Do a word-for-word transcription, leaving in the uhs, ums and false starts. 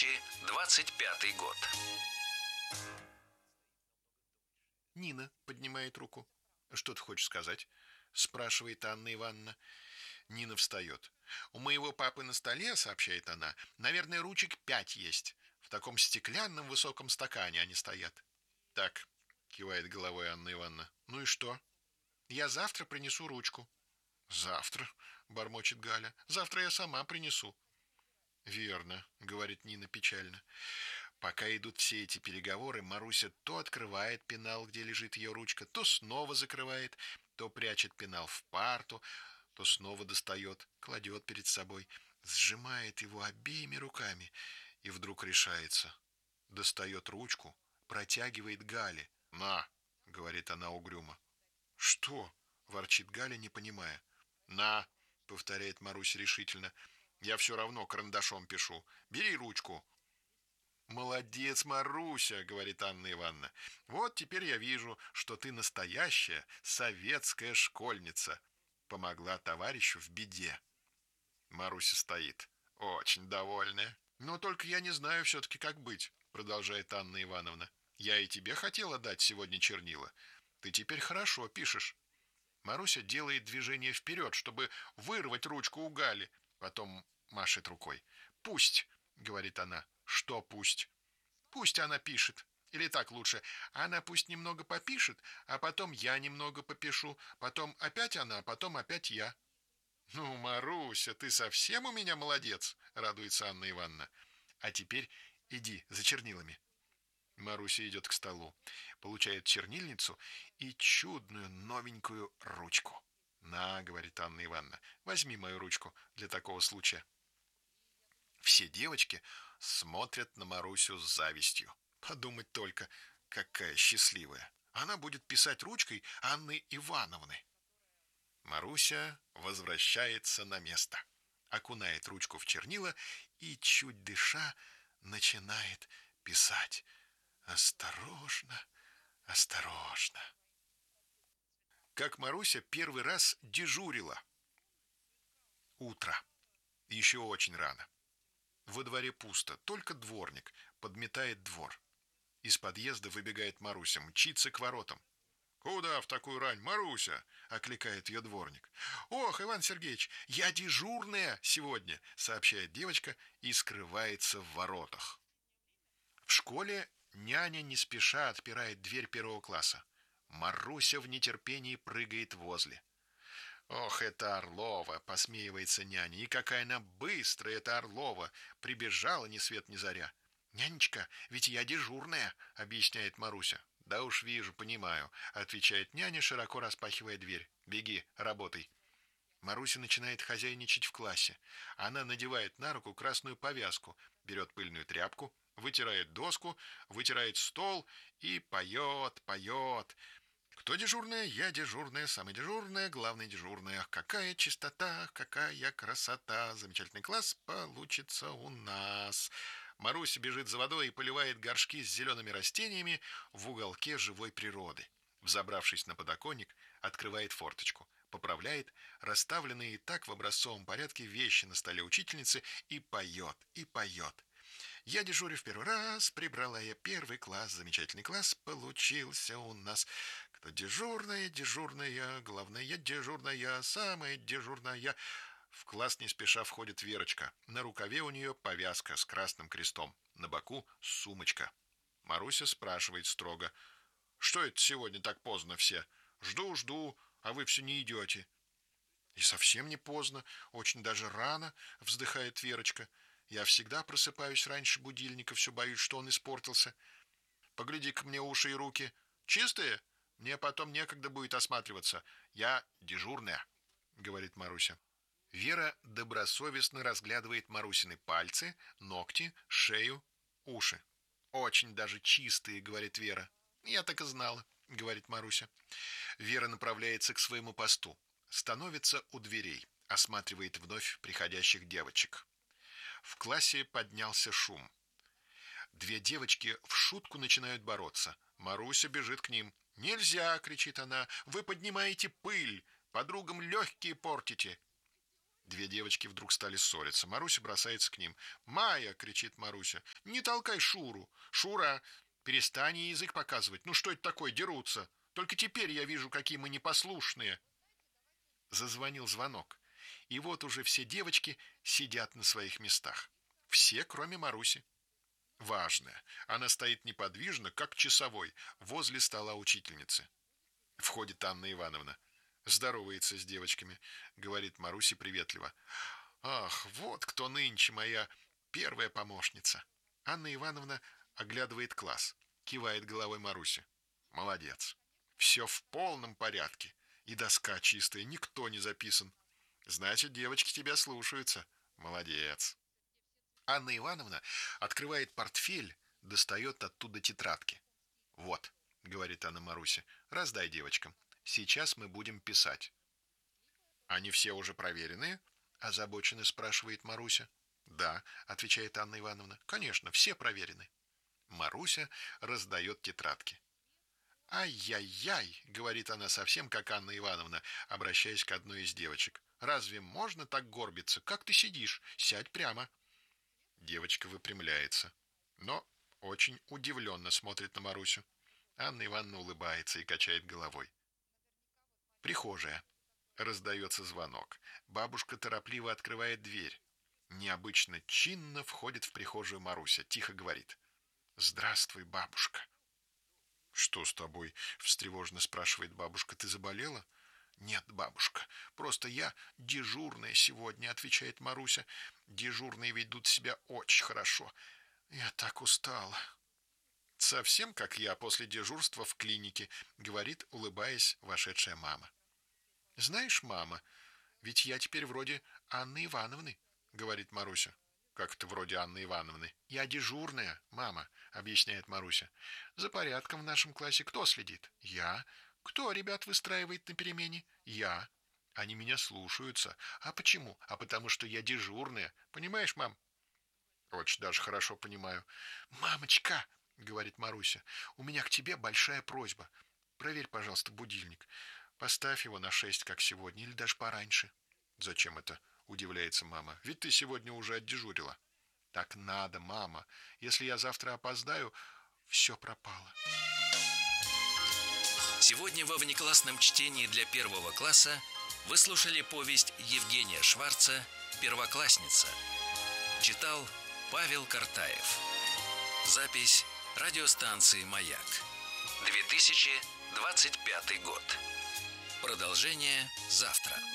тысячи двадцать пятый год. Нина поднимает руку. «Что ты хочешь сказать?» — спрашивает Анна Ивановна. Нина встает. «У моего папы на столе, — сообщает она, — наверное, ручек пять есть. В таком стеклянном высоком стакане они стоят». «Так, — кивает головой Анна Ивановна, — ну и что?» «Я завтра принесу ручку». «Завтра, — бормочет Галя, — завтра я сама принесу». «Верно, — говорит Нина печально». Пока идут все эти переговоры, Маруся то открывает пенал, где лежит ее ручка, то снова закрывает, то прячет пенал в парту, то снова достает, кладет перед собой, сжимает его обеими руками и вдруг решается. Достает ручку, протягивает Гале. «На!» — говорит она угрюмо. «Что?» — ворчит Галя, не понимая. «На!» — повторяет Маруся решительно. «Я все равно карандашом пишу. Бери ручку». «Молодец, Маруся!» — говорит Анна Ивановна. «Вот теперь я вижу, что ты настоящая советская школьница. Помогла товарищу в беде». Маруся стоит, очень довольная. «Но только я не знаю все-таки, как быть», — продолжает Анна Ивановна. «Я и тебе хотела дать сегодня чернила. Ты теперь хорошо пишешь». Маруся делает движение вперед, чтобы вырвать ручку у Гали. Потом машет рукой. «Пусть», — говорит она. «Что пусть?» «Пусть она пишет. Или так лучше. Она пусть немного попишет, а потом я немного попишу. Потом опять она, а потом опять я». «Ну, Маруся, ты совсем у меня молодец», — радуется Анна Ивановна. «А теперь иди за чернилами». Маруся идет к столу, получает чернильницу и чудную новенькую ручку. «На, — говорит Анна Ивановна, — возьми мою ручку для такого случая». Все девочки смотрят на Марусю с завистью. Подумать только, какая счастливая. Она будет писать ручкой Анны Ивановны. Маруся возвращается на место, окунает ручку в чернила и, чуть дыша, начинает писать. Осторожно, осторожно. Как Маруся первый раз дежурила. Утро. Еще очень рано. Во дворе пусто, только дворник подметает двор. Из подъезда выбегает Маруся, мчится к воротам. «Куда в такую рань, Маруся?» — окликает ее дворник. «Ох, Иван Сергеевич, я дежурная сегодня», — сообщает девочка и скрывается в воротах. В школе няня не спеша отпирает дверь первого класса. Маруся в нетерпении прыгает возле. «Ох, это Орлова!» — посмеивается няня. «И какая она быстрая, эта Орлова! Прибежала ни свет ни заря!» «Нянечка, ведь я дежурная!» — объясняет Маруся. «Да уж вижу, понимаю», — отвечает няня, широко распахивая дверь. «Беги, работай». Маруся начинает хозяйничать в классе. Она надевает на руку красную повязку, берет пыльную тряпку, вытирает доску, вытирает стол и поет, поет. «Кто дежурная? Я дежурная, самая дежурная, главная дежурная. Ах, какая чистота, какая красота! Замечательный класс получится у нас!» Маруся бежит за водой и поливает горшки с зелеными растениями в уголке живой природы. Взобравшись на подоконник, открывает форточку, поправляет расставленные и так в образцовом порядке вещи на столе учительницы и поет, и поет. «Я дежурю в первый раз, прибрала я первый класс, замечательный класс получился у нас. Кто дежурная, дежурная, главная дежурная, самая дежурная». В класс не спеша входит Верочка. На рукаве у нее повязка с красным крестом, на боку сумочка. Маруся спрашивает строго: «Что это сегодня так поздно все? Жду, жду, а вы все не идете». «И совсем не поздно, очень даже рано», — вздыхает Верочка. «Я всегда просыпаюсь раньше будильника, все боюсь, что он испортился. Погляди-ка мне уши и руки. Чистые? Мне потом некогда будет осматриваться. Я дежурная», — говорит Маруся. Вера добросовестно разглядывает Марусины пальцы, ногти, шею, уши. «Очень даже чистые», — говорит Вера. «Я так и знала», — говорит Маруся. Вера направляется к своему посту, становится у дверей, осматривает вновь приходящих девочек. В классе поднялся шум. Две девочки в шутку начинают бороться. Маруся бежит к ним. «Нельзя!» — кричит она. «Вы поднимаете пыль, подругам легкие портите». Две девочки вдруг стали ссориться. Маруся бросается к ним. «Майя!» — кричит Маруся. «Не толкай Шуру! Шура, перестань ей язык показывать! Ну что это такое, дерутся? Только теперь я вижу, какие мы непослушные!» Зазвонил звонок. И вот уже все девочки сидят на своих местах. Все, кроме Маруси. Важное. Она стоит неподвижно, как часовой, возле стола учительницы. Входит Анна Ивановна. Здоровается с девочками, говорит Марусе приветливо. «Ах, вот кто нынче моя первая помощница!» Анна Ивановна оглядывает класс, кивает головой Марусе. «Молодец! Все в полном порядке, и доска чистая, никто не записан. Значит, девочки тебя слушаются. Молодец!» Анна Ивановна открывает портфель, достает оттуда тетрадки. «Вот», — говорит она Марусе, — «раздай девочкам. Сейчас мы будем писать». «Они все уже проверенные?» — озабоченно спрашивает Маруся. «Да», — отвечает Анна Ивановна, — «конечно, все проверены». Маруся раздает тетрадки. «Ай-яй-яй», — говорит она совсем как Анна Ивановна, обращаясь к одной из девочек. «Разве можно так горбиться? Как ты сидишь? Сядь прямо». Девочка выпрямляется, но очень удивленно смотрит на Марусю. Анна Ивановна улыбается и качает головой. Прихожая. Раздается звонок. Бабушка торопливо открывает дверь. Необычно чинно входит в прихожую Маруся. Тихо говорит: «Здравствуй, бабушка». «Что с тобой?» — встревоженно спрашивает бабушка. «Ты заболела?» «Нет, бабушка, просто я дежурная сегодня», — отвечает Маруся. «Дежурные ведут себя очень хорошо. Я так устала». «Совсем как я после дежурства в клинике», — говорит, улыбаясь, вошедшая мама. «Знаешь, мама, ведь я теперь вроде Анны Ивановны», — говорит Маруся. «Как это вроде Анны Ивановны?» «Я дежурная, мама», — объясняет Маруся. «За порядком в нашем классе кто следит?» «Я». «Кто ребят выстраивает на перемене?» «Я». «Они меня слушаются». «А почему?» «А потому что я дежурная. Понимаешь, мам?» «Очень даже хорошо понимаю». «Мамочка», — говорит Маруся, — «у меня к тебе большая просьба. Проверь, пожалуйста, будильник. Поставь его на шесть, как сегодня, или даже пораньше». «Зачем это?» — удивляется мама. «Ведь ты сегодня уже отдежурила». «Так надо, мама. Если я завтра опоздаю, все пропало». Сегодня во внеклассном чтении для первого класса вы слушали повесть Евгения Шварца «Первоклассница». Читал Павел Картаев. Запись радиостанции «Маяк». две тысячи двадцать пятый год. Продолжение завтра.